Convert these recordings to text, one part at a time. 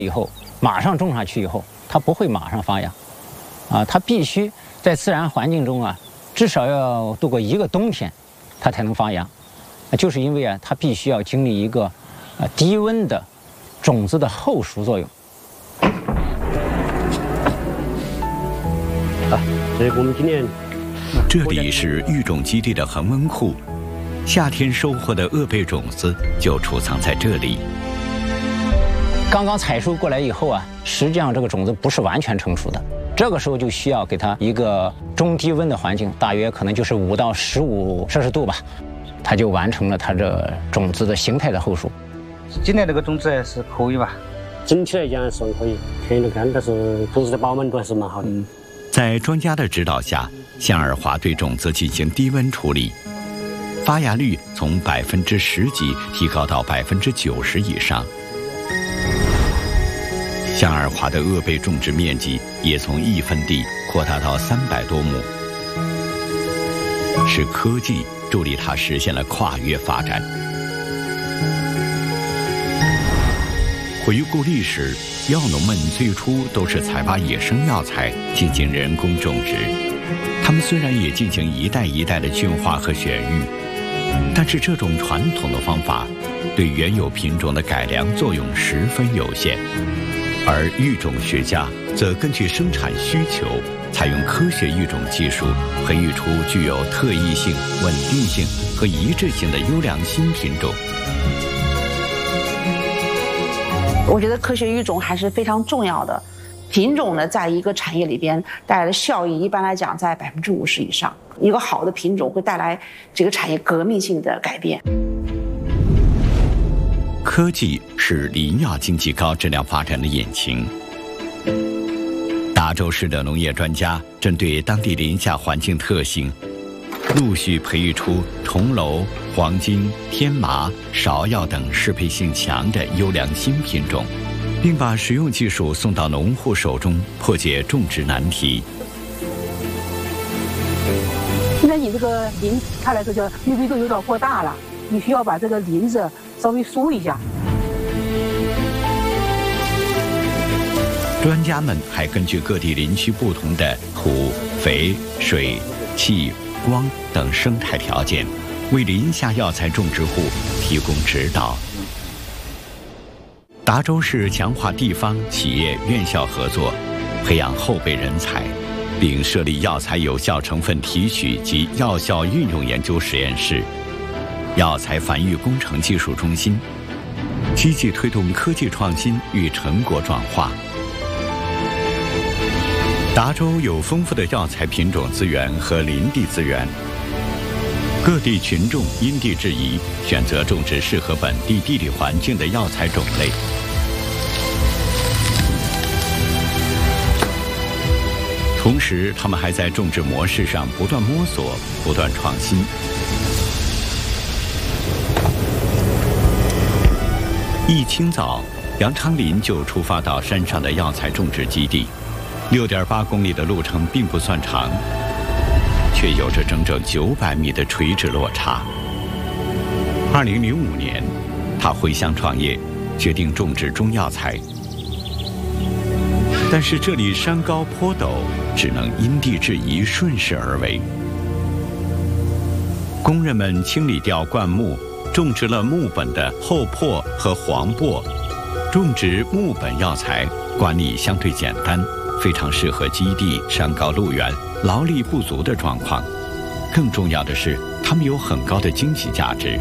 以后马上种上去以后，它不会马上发芽，它必须在自然环境中至少要度过1个冬天，它才能发芽，就是因为它必须要经历一个低温的种子的后熟作用。 所以我们今年这里是育种基地的恒温库，夏天收获的鄂贝种子就储藏在这里。 刚刚采收过来以后实际上这个种子不是完全成熟的，这个时候就需要给它一个中低温的环境，大约可能就是5到15摄氏度吧，它就完成了它这种子的形态的后熟。 今年这个种子还是可以吧？ 整体来讲还是可以，看着看，但是种子的保温度还是蛮好的。 在专家的指导下，向尔华对种子进行低温处理，发芽率从10%几提高到90%以上。向尔华的鄂贝种植面积也从1分地扩大到300多亩，是科技助力它实现了跨越发展。回顾历史，药农们最初都是采挖野生药材进行人工种植，他们虽然也进行一代一代的驯化和选育，但是这种传统的方法对原有品种的改良作用十分有限。而育种学家则根据生产需求，采用科学育种技术，培育出具有特异性、稳定性和一致性的优良新品种。 我觉得科学育种还是非常重要的。品种呢，在一个产业里边带来的效益，一般来讲在50%以上。一个好的品种会带来这个产业革命性的改变。 科技是林药经济高质量发展的引擎。达州市的农业专家针对当地林下环境特性，陆续培育出重楼、黄金、天麻、芍药等适配性强的优良新品种，并把实用技术送到农户手中，破解种植难题。 现在你这个林看来说叫密度有点过大了，你需要把这个林子稍微疏一下。 专家们还根据各地林区不同的土、肥、水、气、光等生态条件，为林下药材种植户提供指导。达州市强化地方企业院校合作，培养后备人才，并设立药材有效成分提取及药效运用研究实验室、药材繁育工程技术中心，积极推动科技创新与成果转化。达州有丰富的药材品种资源和林地资源，各地群众因地制宜，选择种植适合本地地理环境的药材种类。同时，他们还在种植模式上不断摸索、不断创新。一清早，杨昌林就出发到山上的药材种植基地。6.8公里的路程并不算长，却有着整整900米的垂直落差。2005年，他回乡创业，决定种植中药材。但是这里山高坡陡，只能因地制宜，顺势而为。工人们清理掉灌木，种植了木本的厚朴和黄柏。种植木本药材管理相对简单，非常适合基地山高路远、劳力不足的状况。更重要的是，它们有很高的经济价值。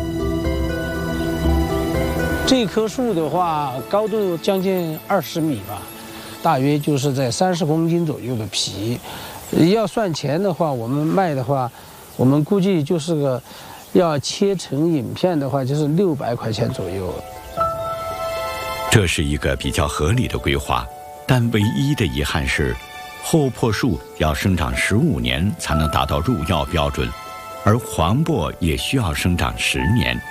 这棵树的话，高度将近20米吧，大约就是在30公斤左右的皮。要算钱的话，我们卖的话，我们估计就是个，要切成影片的话，就是600块钱左右。 这是一个比较合理的规划，但唯一的遗憾是，厚朴树要生长15年才能达到入药标准，而黄柏也需要生长10年。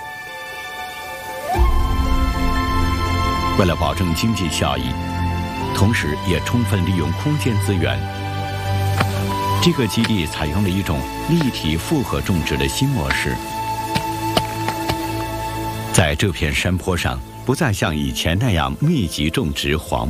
为了保证经济效益，同时也充分利用空间资源，这个基地采用了一种立体复合种植的新模式。在这片山坡上， 不再像以前那样密集种植黄